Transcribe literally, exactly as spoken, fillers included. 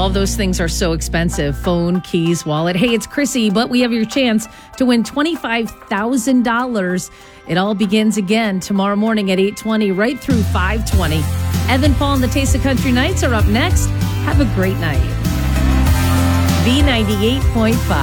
all those things are so expensive. Phone, keys, wallet. Hey, it's Chrissy, but we have your chance to win twenty-five thousand dollars. It all begins again tomorrow morning at eight twenty, right through five twenty. Evan Paul and the Taste of Country Nights are up next. Have a great night. V ninety-eight point five.